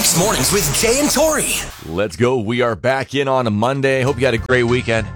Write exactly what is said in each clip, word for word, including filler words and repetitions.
Mix Mornings with Jay and Tori. Let's go. We are back in on a Monday. Hope you had a great weekend.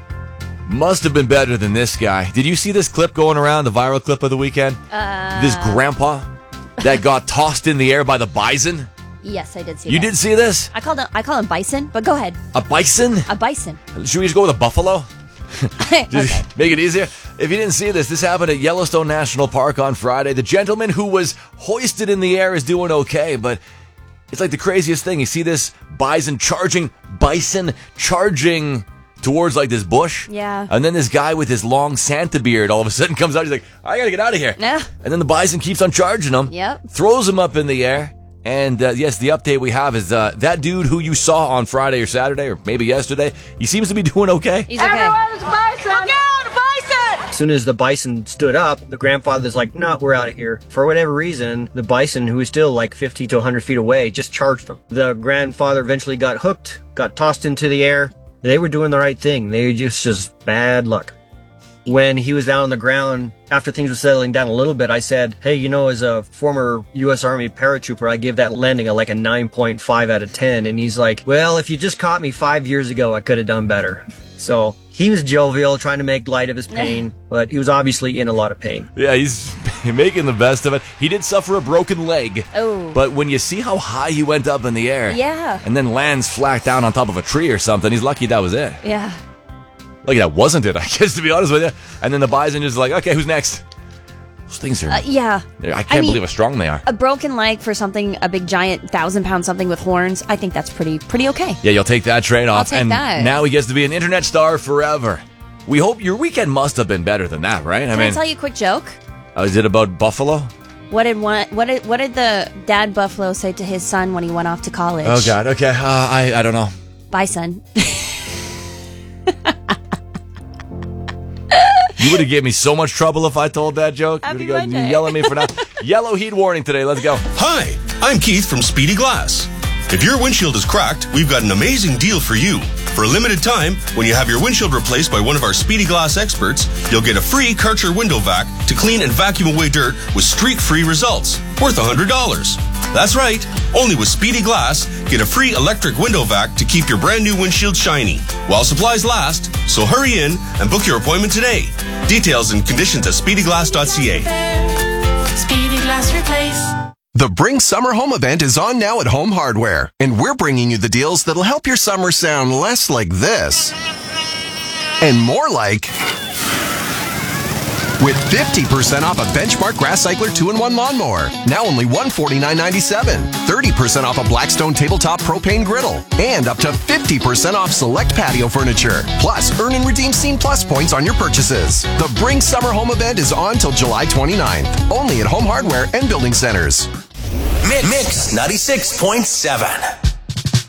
Must have been better than this guy. Did you see this clip going around, the viral clip of the weekend? Uh... This grandpa that got tossed in the air by the bison? Yes, I did see you that. You did see this? I called him, I call him bison, but go ahead. A bison? A bison. Should we just go with a buffalo? Just okay. Make it easier. If you didn't see this, this happened at Yellowstone National Park on Friday. The gentleman who was hoisted in the air is doing okay, but it's like the craziest thing. You see this bison charging, bison charging towards like this bush. Yeah. And then this guy with his long Santa beard all of a sudden comes out. He's like, I gotta get out of here. Yeah. And then the bison keeps on charging him. Yep. Throws him up in the air. And uh, yes, the update we have is uh, that dude who you saw on Friday or Saturday or maybe yesterday, he seems to be doing okay. He's okay. Everyone's bison! Look out, bison! As soon as the bison stood up, the grandfather's like, no, we're out of here. For whatever reason, the bison, who was still like fifty to one hundred feet away, just charged them. The grandfather eventually got hooked, got tossed into the air. They were doing the right thing. They just, just bad luck. When he was down on the ground, after things were settling down a little bit, I said, hey, you know, as a former U S Army paratrooper, I give that landing a, like a nine point five out of ten. And he's like, well, if you just caught me five years ago, I could have done better. So he was jovial, trying to make light of his pain, but he was obviously in a lot of pain. Yeah, he's making the best of it. He did suffer a broken leg. Oh. But when you see how high he went up in the air, Yeah. and then lands flat down on top of a tree or something, he's lucky that was it. Yeah. Lucky that wasn't it, I guess, to be honest with you. And then the bison just like, okay, who's next? Those things are... Uh, yeah. I can't I mean, believe how strong they are. A broken leg for something, a big giant thousand pound something with horns, I think that's pretty pretty okay. Yeah, you'll take that trade off. take and that. now he gets to be an internet star forever. We hope your weekend must have been better than that, right? Can I, tell you a quick joke? Oh, is it about Buffalo? What did one, what did what did the dad buffalo say to his son when he went off to college? Oh, God. Okay. Uh, I, I don't know. Bye, son. You would have given me so much trouble if I told that joke. Happy You would have Monday. yell at me for that. Yellow heat warning today. Let's go. Hi, I'm Keith from Speedy Glass. If your windshield is cracked, we've got an amazing deal for you. For a limited time, when you have your windshield replaced by one of our Speedy Glass experts, you'll get a free Karcher window vac to clean and vacuum away dirt with streak-free results, worth one hundred dollars. That's right, only with Speedy Glass, get a free electric window vac to keep your brand new windshield shiny, while supplies last, so hurry in and book your appointment today. Details and conditions at speedy glass dot c a. Speedy Glass Replace. The Bring Summer Home event is on now at Home Hardware, and we're bringing you the deals that'll help your summer sound less like this and more like... With fifty percent off a Benchmark Grass Cycler two in one lawnmower, now only one hundred forty-nine ninety-seven. thirty percent off a Blackstone Tabletop Propane Griddle, and up to fifty percent off select patio furniture. Plus, earn and redeem Scene Plus points on your purchases. The Bring Summer Home event is on till July twenty-ninth, only at Home Hardware and Building Centers. Mix, Mix ninety-six point seven.